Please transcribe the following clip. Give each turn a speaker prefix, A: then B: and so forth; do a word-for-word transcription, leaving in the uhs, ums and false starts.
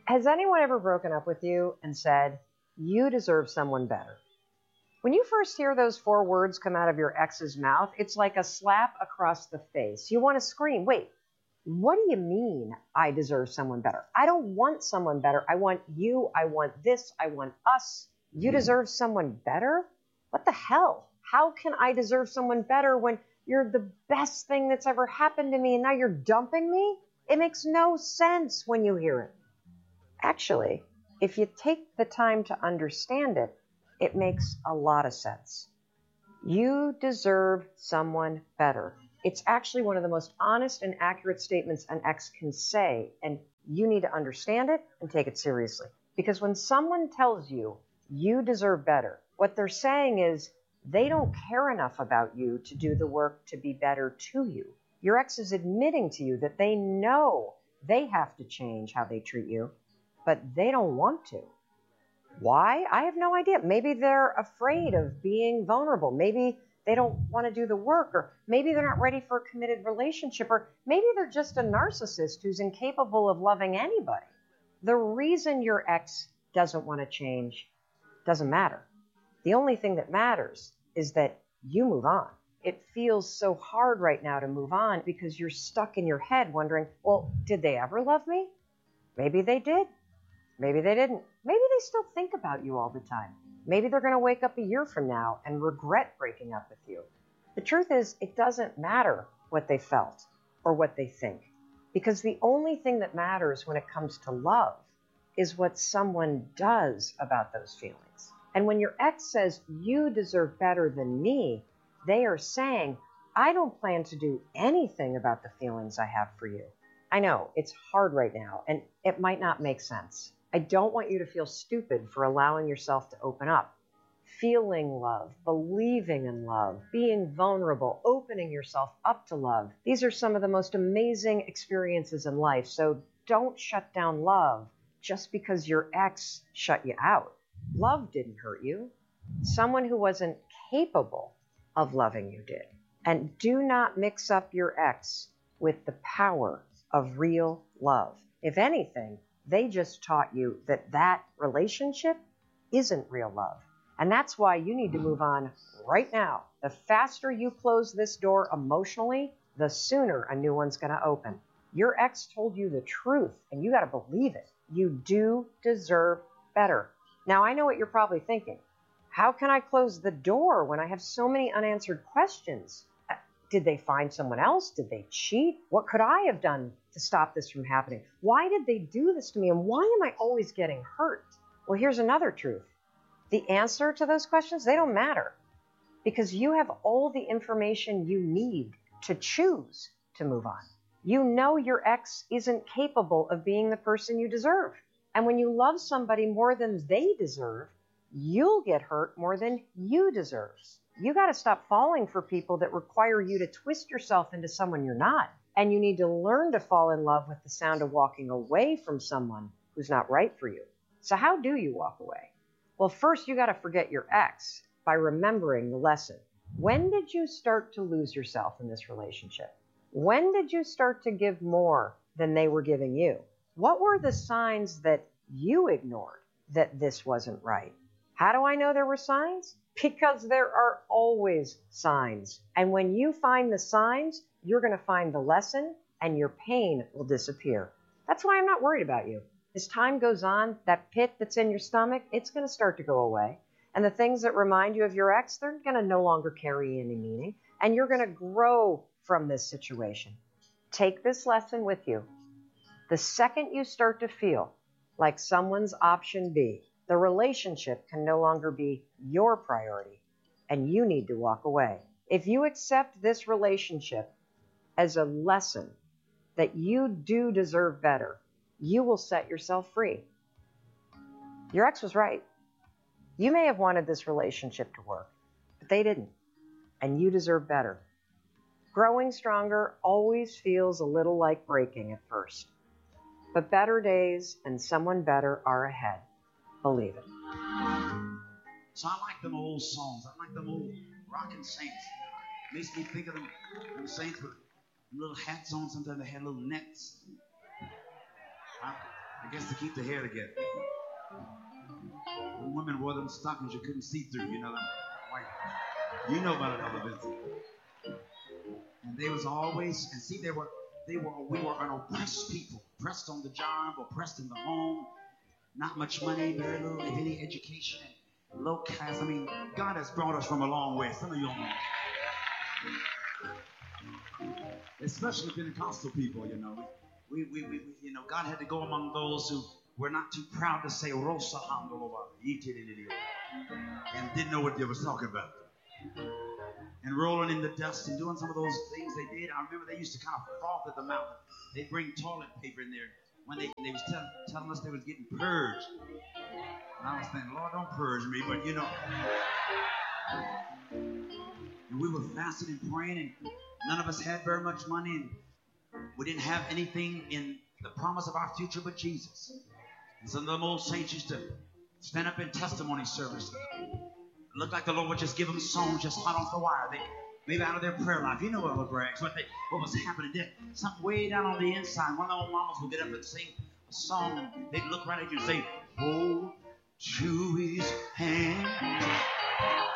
A: Has anyone ever broken up with you and said, you deserve someone better? When you first hear those four words come out of your ex's mouth, it's like a slap across the face. You want to scream, wait, what do you mean I deserve someone better? I don't want someone better. I want you. I want this. I want us. You deserve someone better? What the hell? How can I deserve someone better when you're the best thing that's ever happened to me and now you're dumping me? It makes no sense when you hear it. Actually, if you take the time to understand it, it makes a lot of sense. You deserve someone better. It's actually one of the most honest and accurate statements an ex can say, and you need to understand it and take it seriously. Because when someone tells you you deserve better, what they're saying is they don't care enough about you to do the work to be better to you. Your ex is admitting to you that they know they have to change how they treat you, but they don't want to. Why? I have no idea. Maybe they're afraid of being vulnerable. Maybe they don't want to do the work, or maybe they're not ready for a committed relationship, or maybe they're just a narcissist who's incapable of loving anybody. The reason your ex doesn't want to change doesn't matter. The only thing that matters is that you move on. It feels so hard right now to move on because you're stuck in your head wondering, well, did they ever love me? Maybe they did. Maybe they didn't. Maybe they still think about you all the time. Maybe they're going to wake up a year from now and regret breaking up with you. The truth is, it doesn't matter what they felt or what they think, because the only thing that matters when it comes to love is what someone does about those feelings. And when your ex says, you deserve better than me, they are saying, I don't plan to do anything about the feelings I have for you. I know it's hard right now, and it might not make sense. I don't want you to feel stupid for allowing yourself to open up. Feeling love, believing in love, being vulnerable, opening yourself up to love. These are some of the most amazing experiences in life, so don't shut down love just because your ex shut you out. Love didn't hurt you. Someone who wasn't capable of loving you did. And do not mix up your ex with the power of real love. If anything, they just taught you that that relationship isn't real love. And that's why you need to move on right now. The faster you close this door emotionally, the sooner a new one's going to open. Your ex told you the truth, and you got to believe it. You do deserve better. Now, I know what you're probably thinking. How can I close the door when I have so many unanswered questions? Did they find someone else? Did they cheat? What could I have done to stop this from happening? Why did they do this to me? And why am I always getting hurt? Well, here's another truth. The answer to those questions, they don't matter, because you have all the information you need to choose to move on. You know your ex isn't capable of being the person you deserve. And when you love somebody more than they deserve, you'll get hurt more than you deserve. You got to stop falling for people that require you to twist yourself into someone you're not. And you need to learn to fall in love with the sound of walking away from someone who's not right for you. So how do you walk away? Well, first you got to forget your ex by remembering the lesson. When did you start to lose yourself in this relationship? When did you start to give more than they were giving you? What were the signs that you ignored that this wasn't right? How do I know there were signs? Because there are always signs. And when you find the signs, you're going to find the lesson and your pain will disappear. That's why I'm not worried about you. As time goes on, that pit that's in your stomach, it's going to start to go away. And the things that remind you of your ex, they're going to no longer carry any meaning. And you're going to grow from this situation. Take this lesson with you. The second you start to feel like someone's option B, the relationship can no longer be your priority, and you need to walk away. If you accept this relationship as a lesson that you do deserve better, you will set yourself free. Your ex was right. You may have wanted this relationship to work, but they didn't, and you deserve better. Growing stronger always feels a little like breaking at first, but better days and someone better are ahead. Believe it.
B: So I like them old songs. I like them old rockin' saints. Makes me think of them, them saints with little hats on. Sometimes they had little nets. I, I guess to keep the hair together. When women wore them stockings you couldn't see through, you know, them white. You know about it, Elder Vincent. And they was always, and see, they were, they were, we were an oppressed people, oppressed on the job, oppressed in the home, not much money, very little, if any, education, and low caste. I mean, God has brought us from a long way. Some of you don't know. Especially Pentecostal people, you know. We, we, we, we, you know, God had to go among those who were not too proud to say Rosa Handolova, and didn't know what they was talking about. And rolling in the dust and doing some of those things they did. I remember they used to kind of froth at the mouth. They'd bring toilet paper in there when they, they was tell, telling us they was getting purged. And I was thinking, Lord, don't purge me, but you know. And we were fasting and praying, and none of us had very much money, and we didn't have anything in the promise of our future but Jesus. And some of them old saints used to stand up in testimony service. It looked like the Lord would just give them songs just hot off the wire. They maybe out of their prayer life. You know what was brags, what they what was happening there. Something way down on the inside. One of the old mamas would get up and sing a song, and they'd look right at you and say, hold to his hand.